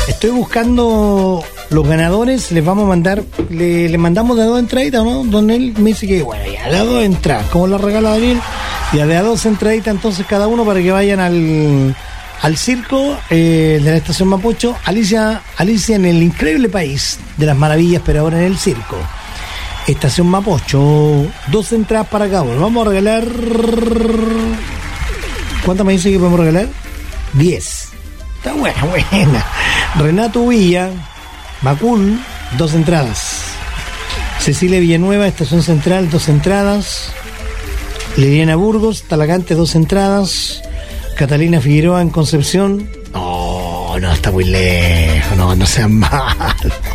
Estoy buscando los ganadores, les vamos a mandar, le mandamos de a 2 entraditas, ¿no? Don él me dice que, bueno, ya de a 2 entradas, como la regala Daniel, ya de a 2 entraditas entonces cada uno para que vayan al circo de la estación Mapocho, Alicia en el increíble país de las maravillas, pero ahora en el circo. Estación Mapocho, 2 entradas para cada uno. Vamos a regalar... ¿Cuántas me dice que podemos regalar? 10. Está buena. Renato Villa, Macul, 2 entradas. Cecilia Villanueva, Estación Central, 2 entradas. Liliana Burgos, Talagante, 2 entradas. Catalina Figueroa en Concepción. No, está muy lejos. No sean malos.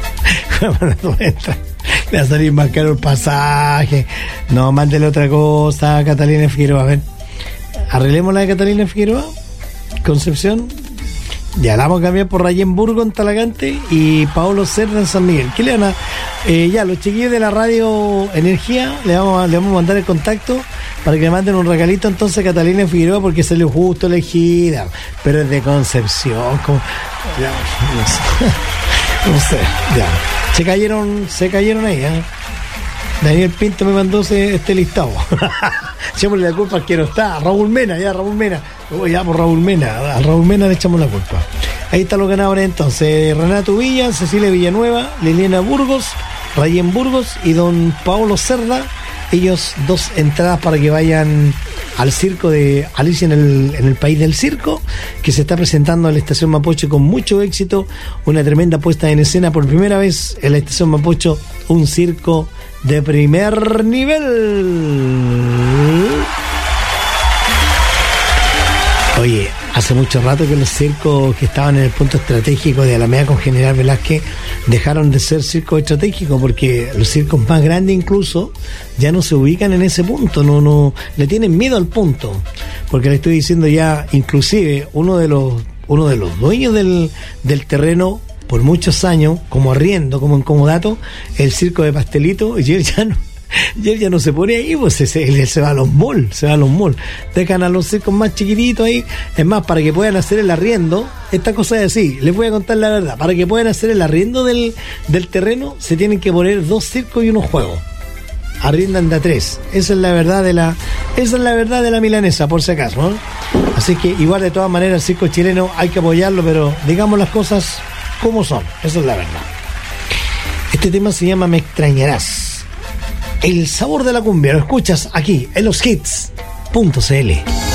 Le va a salir más caro el pasaje. No, mándele otra cosa a Catalina Figueroa. A ver, arreglemos la de Catalina Figueroa, Concepción. Ya la vamos a cambiar por Rayenburgo en Talagante y Paolo Cerda en San Miguel. ¿Qué le van a...? Ya, los chiquillos de la radio Energía le vamos a mandar el contacto para que le manden un regalito entonces a Catalina Figueroa, porque salió justo elegida, pero es de Concepción, como... Ya, no sé, ya. Se cayeron ahí, ¿eh? Daniel Pinto me mandó este listado. Echémosle la culpa al que no está, Raúl Mena. Ya por Raúl Mena, a Raúl Mena le echamos la culpa. Ahí están los ganadores entonces: Renato Villa, Cecilia Villanueva, Liliana Burgos, Rayen Burgos y don Paolo Cerda. Ellos 2 entradas para que vayan al circo de Alicia en el país del circo, que se está presentando en la estación Mapocho con mucho éxito. Una tremenda puesta en escena por primera vez en la estación Mapocho, un circo de primer nivel. Oye, hace mucho rato que los circos que estaban en el punto estratégico de Alameda con General Velázquez dejaron de ser circos estratégicos, porque los circos más grandes incluso ya no se ubican en ese punto, no le tienen miedo al punto, porque le estoy diciendo ya, inclusive uno de los dueños del terreno por muchos años, como arriendo, como incomodato, el circo de Pastelito, y él ya no se pone ahí, pues se va a los malls, dejan a los circos más chiquititos ahí. Es más, para que puedan hacer el arriendo, esta cosa es así, les voy a contar la verdad, para que puedan hacer el arriendo del terreno, se tienen que poner 2 circos y unos juegos, arriendan de a 3, esa es la verdad de la milanesa, por si acaso, ¿no? Así que igual, de todas maneras, el circo chileno hay que apoyarlo, pero digamos las cosas como son, esa es la verdad. Este tema se llama Me extrañarás. El sabor de la cumbia lo escuchas aquí en loshits.cl.